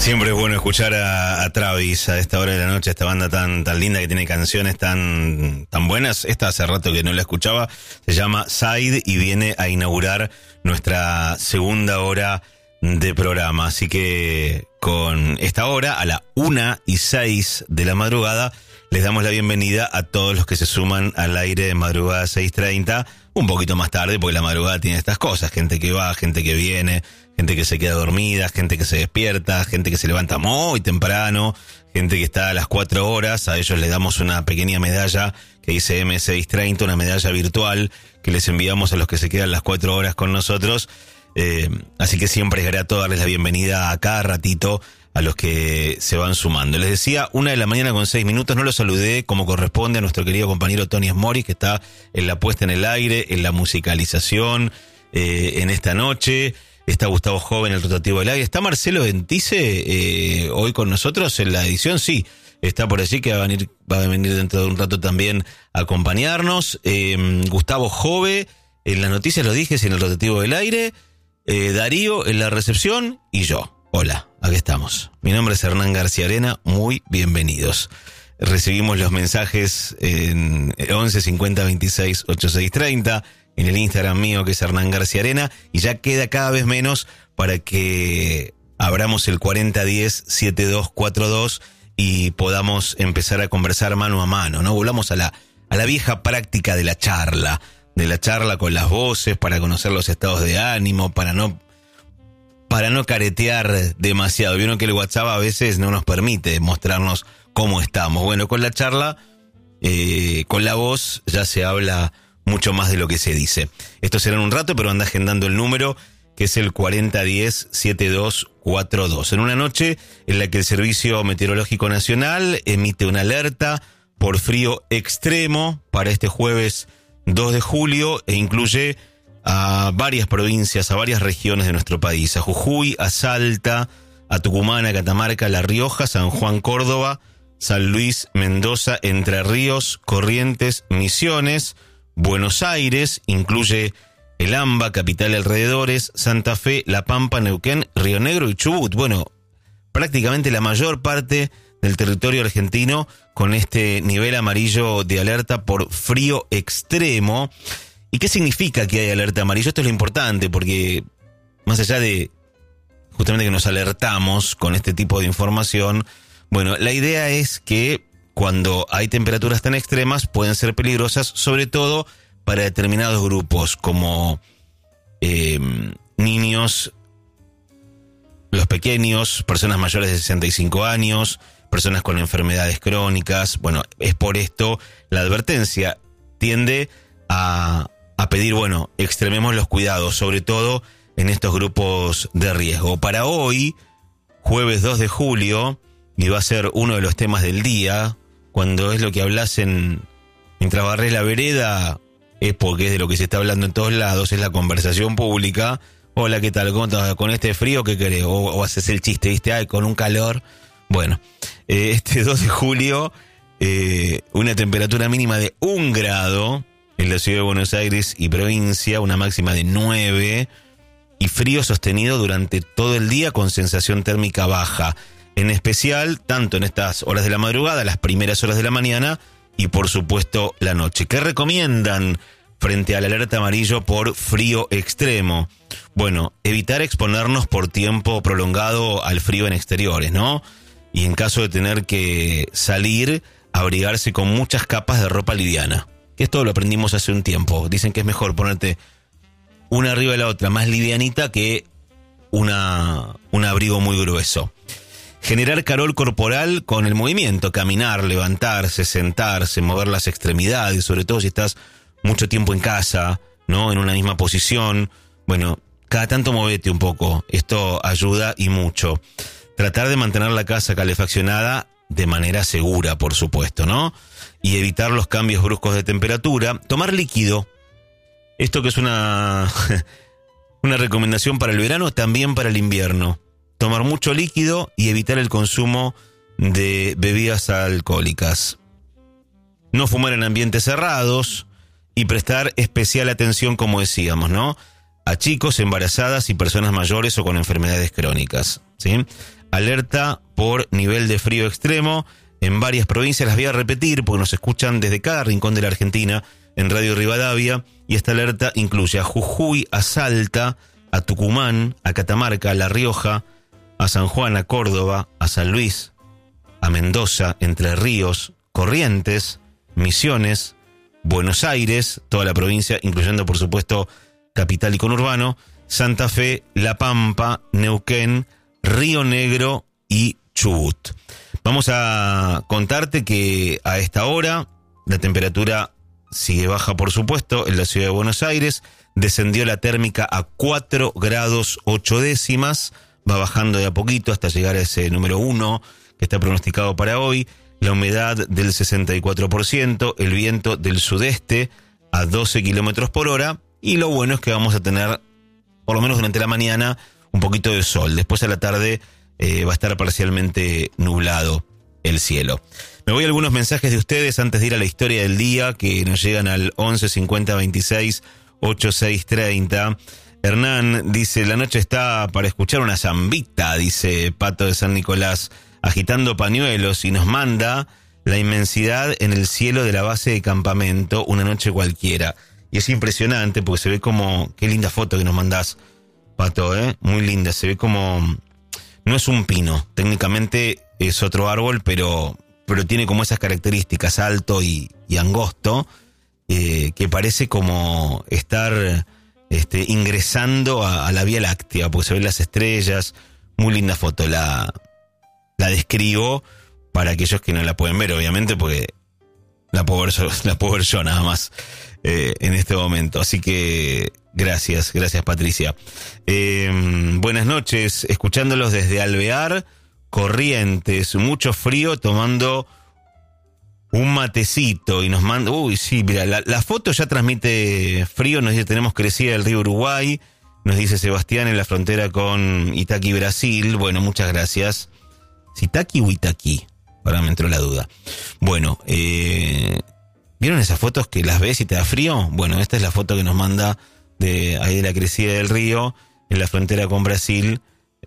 Siempre es bueno escuchar a Travis a esta hora de la noche, esta banda tan linda que tiene canciones tan buenas. Esta hace rato que no la escuchaba, se llama Side y viene a inaugurar nuestra segunda hora de programa. Así que con esta hora, a la 1:06 de la madrugada, les damos la bienvenida a todos los que se suman al aire de madrugada 6:30, un poquito más tarde, porque la madrugada tiene estas cosas, gente que va, gente que viene, gente que se queda dormida, gente que se despierta, gente que se levanta muy temprano, gente que está a las 4 horas, a ellos les damos una pequeña medalla que dice M630, una medalla virtual que les enviamos a los que se quedan las 4 horas con nosotros, así que siempre es grato darles la bienvenida a cada ratito a los que se van sumando. Les decía, 1:06 a.m, no los saludé como corresponde a nuestro querido compañero Tony Smoris, que está en la puesta en el aire, en la musicalización, en esta noche. Está Gustavo Joven, el rotativo del aire. ¿Está Marcelo Ventice hoy con nosotros en la edición? Sí, está por allí, que va a venir dentro de un rato también a acompañarnos. Gustavo Jove, en las noticias lo dije, en el rotativo del aire. Darío en la recepción y yo. Hola, aquí estamos. Mi nombre es Hernán García Arena, muy bienvenidos. Recibimos los mensajes en 11 50 26 86 30, en el Instagram mío que es Hernán García Arena, y ya queda cada vez menos para que abramos el 4010 7242 y podamos empezar a conversar mano a mano, ¿no? Volvamos a la vieja práctica de la charla con las voces, para conocer los estados de ánimo, para no caretear demasiado. Vieron que el WhatsApp a veces no nos permite mostrarnos cómo estamos. Bueno, con la charla, con la voz, ya se habla mucho más de lo que se dice. Esto será en un rato, pero anda agendando el número, que es el 4010 7242. En una noche en la que el Servicio Meteorológico Nacional emite una alerta por frío extremo para este jueves 2 de julio e incluye a varias provincias, a varias regiones de nuestro país, a Jujuy, a Salta, a Tucumán, a Catamarca, a La Rioja, San Juan, Córdoba, San Luis, Mendoza, Entre Ríos, Corrientes, Misiones, Buenos Aires, incluye el AMBA, capital y alrededores, Santa Fe, La Pampa, Neuquén, Río Negro y Chubut. Bueno, prácticamente la mayor parte del territorio argentino con este nivel amarillo de alerta por frío extremo. ¿Y qué significa que hay alerta amarilla? Esto es lo importante, porque más allá de justamente que nos alertamos con este tipo de información, bueno, la idea es que cuando hay temperaturas tan extremas pueden ser peligrosas, sobre todo para determinados grupos, como niños, los pequeños, personas mayores de 65 años, personas con enfermedades crónicas. Bueno, es por esto la advertencia tiende a pedir, bueno, extrememos los cuidados, sobre todo en estos grupos de riesgo. Para hoy, jueves 2 de julio, y va a ser uno de los temas del día, cuando es lo que hablas mientras barres la vereda, es porque es de lo que se está hablando en todos lados, es la conversación pública. Hola, ¿qué tal? ¿Cómo estás? ¿Con este frío qué querés? O haces el chiste, ¿viste? Ay, con un calor. Bueno, este 2 de julio, una temperatura mínima de 1 grado en la ciudad de Buenos Aires y provincia, una máxima de 9, y frío sostenido durante todo el día con sensación térmica baja, en especial tanto en estas horas de la madrugada, las primeras horas de la mañana y por supuesto la noche. ¿Qué recomiendan frente al alerta amarillo por frío extremo? Bueno, evitar exponernos por tiempo prolongado al frío en exteriores, ¿no? Y en caso de tener que salir, abrigarse con muchas capas de ropa liviana. Esto lo aprendimos hace un tiempo. Dicen que es mejor ponerte una arriba de la otra, más livianita, que un abrigo muy grueso. Generar calor corporal con el movimiento, caminar, levantarse, sentarse, mover las extremidades, sobre todo si estás mucho tiempo en casa, ¿no? En una misma posición. Bueno, cada tanto movete un poco. Esto ayuda y mucho. Tratar de mantener la casa calefaccionada de manera segura, por supuesto, ¿no? Y evitar los cambios bruscos de temperatura. Tomar líquido. Esto que es una recomendación para el verano, también para el invierno. Tomar mucho líquido y evitar el consumo de bebidas alcohólicas. No fumar en ambientes cerrados y prestar especial atención, como decíamos, ¿no? a chicos, embarazadas y personas mayores o con enfermedades crónicas, ¿sí? Alerta por nivel de frío extremo en varias provincias. Las voy a repetir porque nos escuchan desde cada rincón de la Argentina en Radio Rivadavia, y esta alerta incluye a Jujuy, a Salta, a Tucumán, a Catamarca, a La Rioja, a San Juan, a Córdoba, a San Luis, a Mendoza, Entre Ríos, Corrientes, Misiones, Buenos Aires, toda la provincia, incluyendo por supuesto capital y conurbano, Santa Fe, La Pampa, Neuquén, Río Negro y Chubut. Vamos a contarte que a esta hora la temperatura sigue baja, por supuesto, en la ciudad de Buenos Aires. Descendió la térmica a 4 grados 8 décimas, va bajando de a poquito hasta llegar a ese número 1 que está pronosticado para hoy. La humedad del 64%, el viento del sudeste a 12 kilómetros por hora, y lo bueno es que vamos a tener, por lo menos durante la mañana, un poquito de sol. Después a la tarde va a estar parcialmente nublado el cielo. Me voy a algunos mensajes de ustedes antes de ir a la historia del día, que nos llegan al 11 50 26 86 30. Hernán dice: la noche está para escuchar una zambita, dice Pato de San Nicolás, agitando pañuelos, y nos manda la inmensidad en el cielo de la base de campamento, una noche cualquiera. Y es impresionante porque se ve como, qué linda foto que nos mandás, Pato, muy linda, se ve como, no es un pino, técnicamente es otro árbol, pero tiene como esas características, alto y angosto, que parece como estar ingresando a la Vía Láctea, porque se ven las estrellas. Muy linda foto, la describo para aquellos que no la pueden ver, obviamente, porque la puedo ver yo nada más en este momento. Así que gracias Patricia. Buenas noches, escuchándolos desde Alvear, Corrientes, mucho frío, tomando un matecito, y nos manda, uy, sí, mira, la foto ya transmite frío. Nos dice: tenemos crecida el río Uruguay, nos dice Sebastián, en la frontera con Itaqui, Brasil. Bueno, muchas gracias. ¿Itaqui o Itaqui? Ahora me entró la duda. Bueno, ¿vieron esas fotos que las ves y te da frío? Bueno, esta es la foto que nos manda de ahí de la crecida del río, en la frontera con Brasil,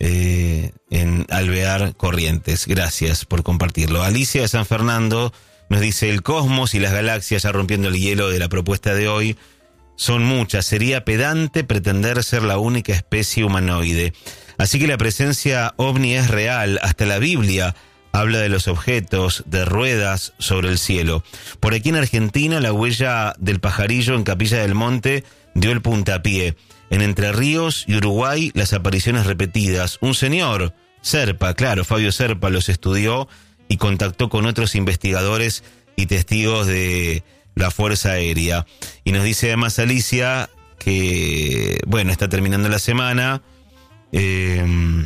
en Alvear, Corrientes. Gracias por compartirlo. Alicia de San Fernando nos dice: el cosmos y las galaxias, ya rompiendo el hielo de la propuesta de hoy, son muchas. Sería pedante pretender ser la única especie humanoide. Así que la presencia ovni es real. Hasta la Biblia habla de los objetos de ruedas sobre el cielo. Por aquí en Argentina, la huella del pajarillo en Capilla del Monte dio el puntapié. En Entre Ríos y Uruguay, las apariciones repetidas. Un señor, Serpa, claro, Fabio Serpa, los estudió y contactó con otros investigadores y testigos de la Fuerza Aérea. Y nos dice además Alicia que, bueno, está terminando la semana, y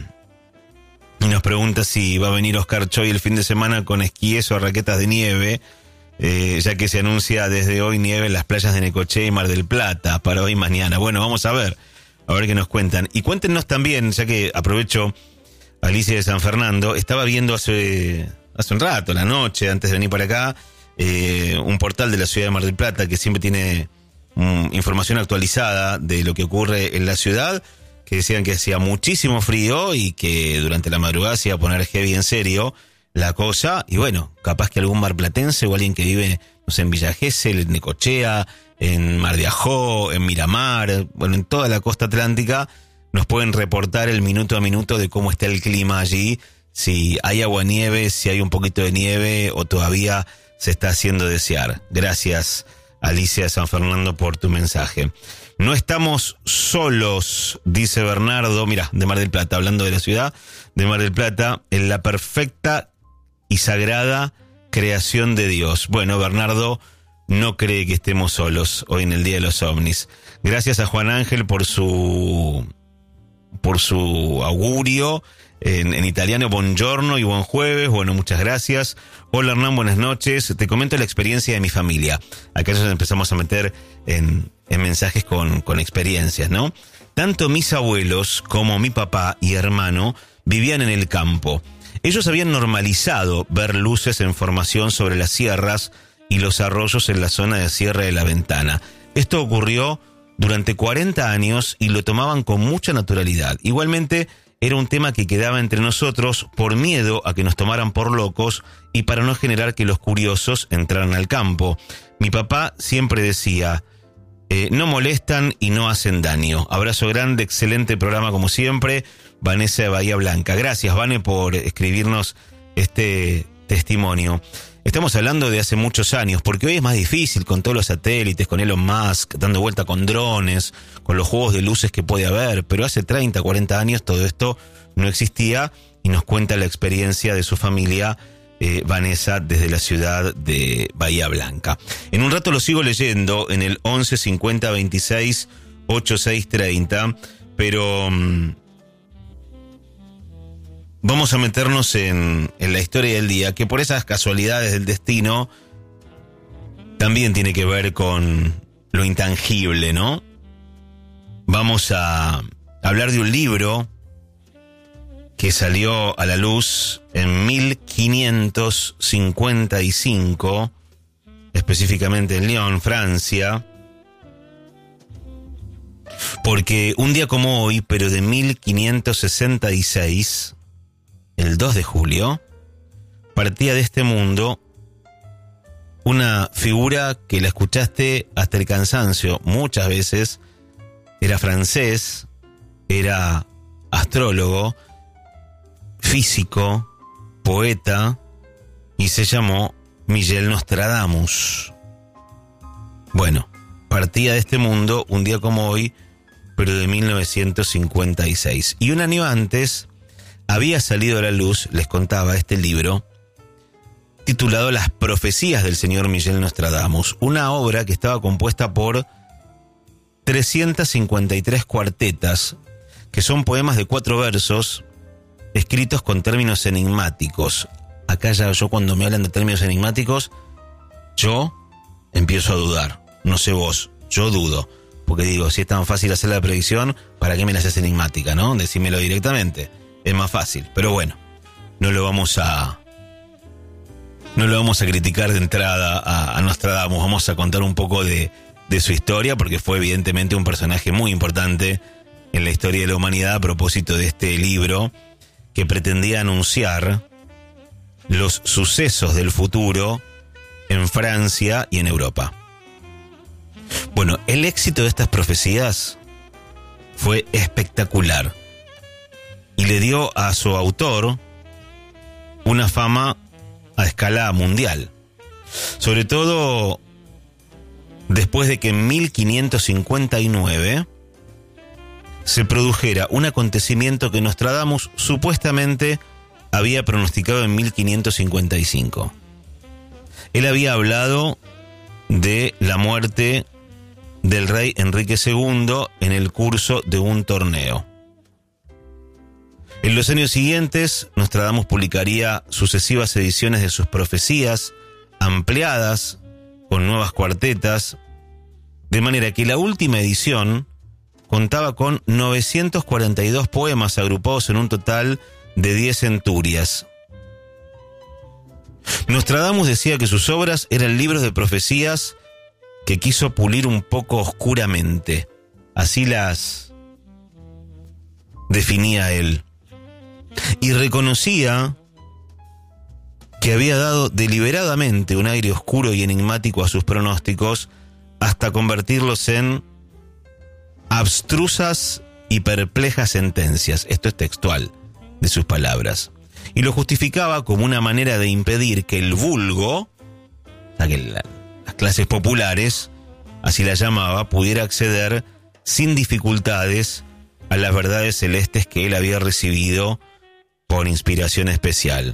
nos pregunta si va a venir Oscar Choy el fin de semana con esquíes o raquetas de nieve, ya que se anuncia desde hoy nieve en las playas de Necochea y Mar del Plata para hoy y mañana. Bueno, vamos a ver qué nos cuentan. Y cuéntenos también, ya que aprovecho, Alicia de San Fernando, estaba viendo hace un rato, la noche, antes de venir para acá, un portal de la ciudad de Mar del Plata que siempre tiene información actualizada de lo que ocurre en la ciudad, que decían que hacía muchísimo frío y que durante la madrugada se iba a poner heavy en serio la cosa. Y bueno, capaz que algún marplatense o alguien que vive, no sé, en Villa Gesell, en Necochea, en Mar de Ajó, en Miramar, bueno, en toda la costa atlántica, nos pueden reportar el minuto a minuto de cómo está el clima allí, si hay aguanieve, si hay un poquito de nieve o todavía se está haciendo desear. Gracias, Alicia de San Fernando, por tu mensaje. No estamos solos, dice Bernardo, mira, de Mar del Plata, hablando de la ciudad de Mar del Plata, en la perfecta y sagrada creación de Dios. Bueno, Bernardo no cree que estemos solos hoy en el Día de los OVNIs. Gracias a Juan Ángel por su augurio en italiano, buongiorno y buen jueves. Bueno, muchas gracias. Hola Hernán, buenas noches. Te comento la experiencia de mi familia. Acá nos empezamos a meter en mensajes con experiencias, ¿no? Tanto mis abuelos como mi papá y hermano vivían en el campo. Ellos habían normalizado ver luces en formación sobre las sierras y los arroyos en la zona de Sierra de la Ventana. Esto ocurrió durante 40 años y lo tomaban con mucha naturalidad. Igualmente, era un tema que quedaba entre nosotros por miedo a que nos tomaran por locos y para no generar que los curiosos entraran al campo. Mi papá siempre decía, no molestan y no hacen daño. Abrazo grande, excelente programa como siempre. Vanessa de Bahía Blanca. Gracias, Vane, por escribirnos este testimonio. Estamos hablando de hace muchos años, porque hoy es más difícil con todos los satélites, con Elon Musk, dando vuelta con drones, con los juegos de luces que puede haber, pero hace 30, 40 años todo esto no existía y nos cuenta la experiencia de su familia, Vanessa, desde la ciudad de Bahía Blanca. En un rato lo sigo leyendo en el 11 50 26 86 30, pero vamos a meternos en la historia del día, que por esas casualidades del destino también tiene que ver con lo intangible, ¿no? Vamos a hablar de un libro que salió a la luz en 1555, específicamente en Lyon, Francia, porque un día como hoy, pero de 1566, el 2 de julio, partía de este mundo una figura que la escuchaste hasta el cansancio muchas veces. Era francés, era astrólogo, físico, poeta, y se llamó Miguel Nostradamus. Bueno, partía de este mundo un día como hoy, pero de 1956. Y un año antes había salido a la luz, les contaba, este libro titulado Las profecías del señor Miguel Nostradamus, una obra que estaba compuesta por 353 cuartetas, que son poemas de 4 versos, escritos con términos enigmáticos. Acá ya yo, cuando me hablan de términos enigmáticos, yo empiezo a dudar. No sé vos, yo dudo. Porque digo, si es tan fácil hacer la predicción, ¿para qué me la haces enigmática, no? Decímelo directamente. Es más fácil. Pero bueno, no lo vamos a criticar de entrada a Nostradamus. Vamos a contar un poco de su historia, porque fue evidentemente un personaje muy importante en la historia de la humanidad, a propósito de este libro que pretendía anunciar los sucesos del futuro en Francia y en Europa. Bueno, el éxito de estas profecías fue espectacular y le dio a su autor una fama a escala mundial, sobre todo después de que en 1559 se produjera un acontecimiento que Nostradamus supuestamente había pronosticado en 1555. Él había hablado de la muerte del rey Enrique II en el curso de un torneo. En los años siguientes, Nostradamus publicaría sucesivas ediciones de sus profecías, ampliadas con nuevas cuartetas, de manera que la última edición contaba con 942 poemas agrupados en un total de 10 centurias. Nostradamus decía que sus obras eran libros de profecías que quiso pulir un poco oscuramente. Así las definía él. Y reconocía que había dado deliberadamente un aire oscuro y enigmático a sus pronósticos hasta convertirlos en abstrusas y perplejas sentencias. Esto es textual de sus palabras. Y lo justificaba como una manera de impedir que el vulgo, o sea, que las clases populares, así la llamaba, pudiera acceder sin dificultades a las verdades celestes que él había recibido por inspiración especial.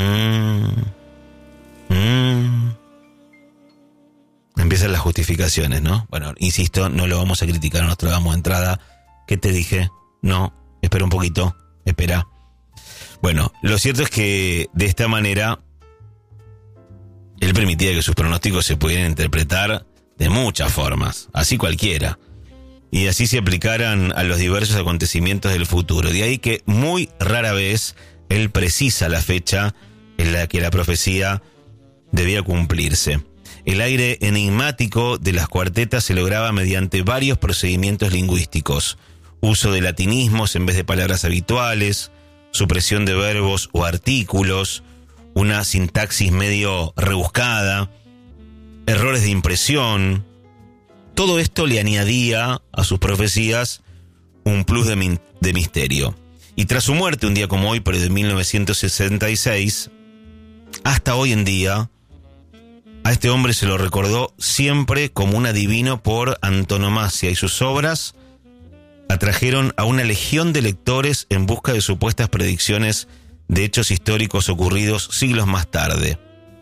Empiezan las justificaciones, ¿no? Bueno, insisto, no lo vamos a criticar a Nostradamus de entrada. ¿Qué te dije? No, espera un poquito, espera. Bueno, lo cierto es que de esta manera él permitía que sus pronósticos se pudieran interpretar de muchas formas, así cualquiera, y así se aplicaran a los diversos acontecimientos del futuro. De ahí que muy rara vez él precisa la fecha en la que la profecía debía cumplirse. El aire enigmático de las cuartetas se lograba mediante varios procedimientos lingüísticos: uso de latinismos en vez de palabras habituales, supresión de verbos o artículos, una sintaxis medio rebuscada, errores de impresión. Todo esto le añadía a sus profecías un plus de misterio. Y tras su muerte, un día como hoy, pero de 1966, hasta hoy en día, a este hombre se lo recordó siempre como un adivino por antonomasia, y sus obras atrajeron a una legión de lectores en busca de supuestas predicciones de hechos históricos ocurridos siglos más tarde.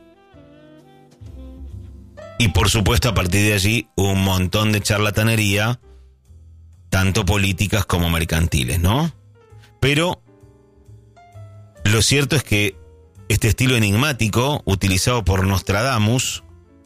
Y por supuesto, a partir de allí, un montón de charlatanería, tanto políticas como mercantiles, ¿no? Pero lo cierto es que este estilo enigmático, utilizado por Nostradamus,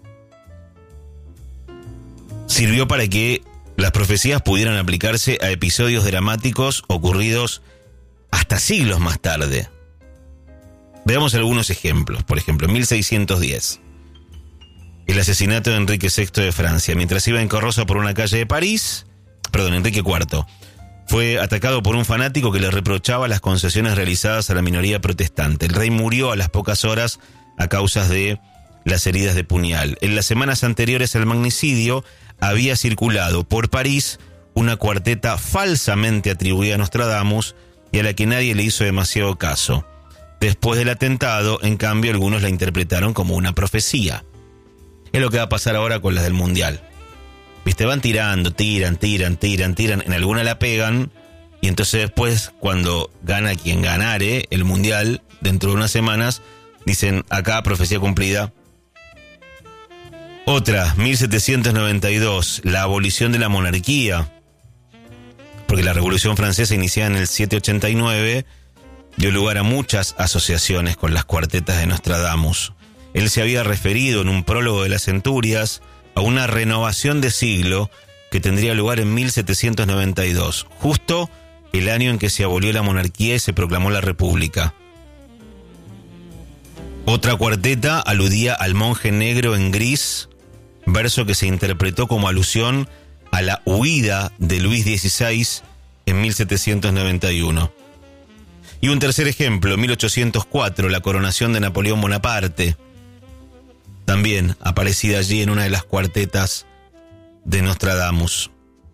sirvió para que las profecías pudieran aplicarse a episodios dramáticos ocurridos hasta siglos más tarde. Veamos algunos ejemplos. Por ejemplo, en 1610, el asesinato de Enrique VI de Francia. Mientras iba en carroza por una calle de París, Enrique IV fue atacado por un fanático que le reprochaba las concesiones realizadas a la minoría protestante. El rey murió a las pocas horas a causa de las heridas de puñal. En las semanas anteriores al magnicidio había circulado por París una cuarteta falsamente atribuida a Nostradamus y a la que nadie le hizo demasiado caso. Después del atentado, en cambio, algunos la interpretaron como una profecía. Es lo que va a pasar ahora con las del Mundial. Viste, van tirando, tiran, en alguna la pegan, y entonces después, cuando gana quien ganare el Mundial, dentro de unas semanas, dicen, acá profecía cumplida. Otra, 1792, la abolición de la monarquía, porque la Revolución Francesa, iniciada en el 789, dio lugar a muchas asociaciones con las cuartetas de Nostradamus. Él se había referido en un prólogo de las Centurias a una renovación de siglo que tendría lugar en 1792, justo el año en que se abolió la monarquía y se proclamó la república. Otra cuarteta aludía al monje negro en gris, verso que se interpretó como alusión a la huida de Luis XVI en 1791. Y un tercer ejemplo, 1804, la coronación de Napoleón Bonaparte, también aparecida allí en una de las cuartetas de Nostradamus.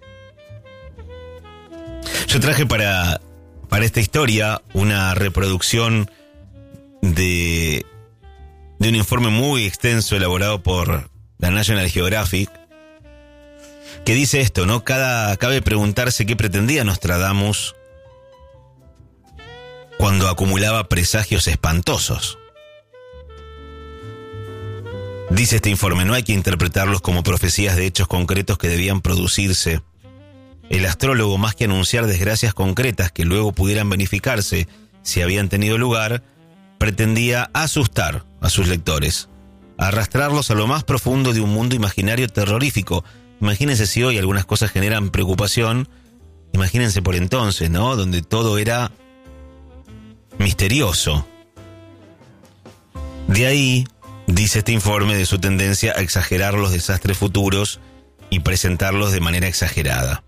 Yo traje para esta historia una reproducción de un informe muy extenso elaborado por la National Geographic, que dice esto, ¿no? Cabe preguntarse qué pretendía Nostradamus cuando acumulaba presagios espantosos. Dice este informe, no hay que interpretarlos como profecías de hechos concretos que debían producirse. El astrólogo, más que anunciar desgracias concretas que luego pudieran verificarse si habían tenido lugar, pretendía asustar a sus lectores, arrastrarlos a lo más profundo de un mundo imaginario terrorífico. Imagínense si hoy algunas cosas generan preocupación, imagínense por entonces, ¿no? Donde todo era misterioso. De ahí, dice este informe, de su tendencia a exagerar los desastres futuros y presentarlos de manera exagerada.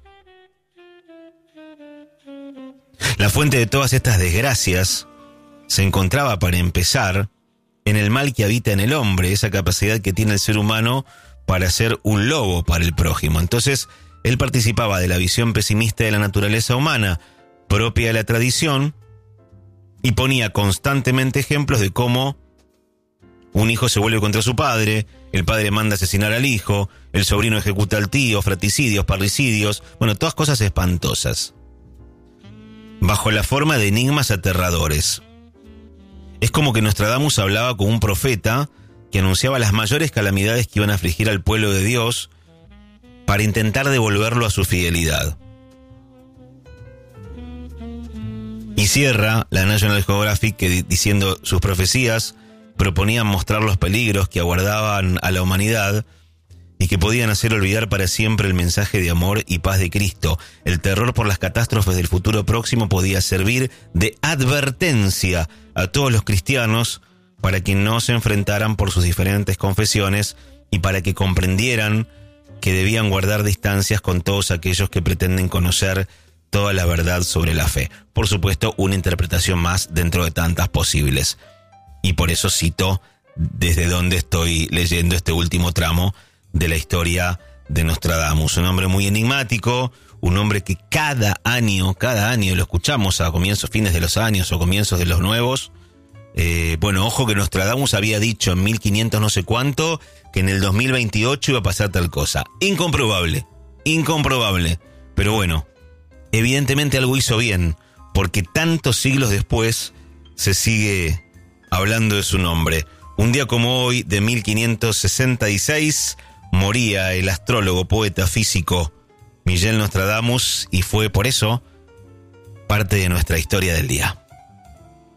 La fuente de todas estas desgracias se encontraba, para empezar, en el mal que habita en el hombre, esa capacidad que tiene el ser humano para ser un lobo para el prójimo. Entonces, él participaba de la visión pesimista de la naturaleza humana, propia de la tradición, y ponía constantemente ejemplos de cómo un hijo se vuelve contra su padre, el padre manda asesinar al hijo, el sobrino ejecuta al tío, fratricidios, parricidios, bueno, todas cosas espantosas, bajo la forma de enigmas aterradores. Es como que Nostradamus hablaba con un profeta que anunciaba las mayores calamidades que iban a afligir al pueblo de Dios para intentar devolverlo a su fidelidad. Y cierra la National Geographic diciendo sus profecías proponían mostrar los peligros que aguardaban a la humanidad y que podían hacer olvidar para siempre el mensaje de amor y paz de Cristo. El terror por las catástrofes del futuro próximo podía servir de advertencia a todos los cristianos para que no se enfrentaran por sus diferentes confesiones y para que comprendieran que debían guardar distancias con todos aquellos que pretenden conocer toda la verdad sobre la fe. Por supuesto, una interpretación más dentro de tantas posibles. Y por eso cito desde donde estoy leyendo este último tramo de la historia de Nostradamus. Un hombre muy enigmático, un hombre que cada año lo escuchamos a fines de los años o comienzos de los nuevos. Ojo que Nostradamus había dicho en 1500 no sé cuánto que en el 2028 iba a pasar tal cosa. Incomprobable. Pero bueno, evidentemente algo hizo bien, porque tantos siglos después se sigue hablando de su nombre. Un día como hoy, de 1566, moría el astrólogo, poeta, físico Miguel Nostradamus, y fue por eso parte de nuestra historia del día.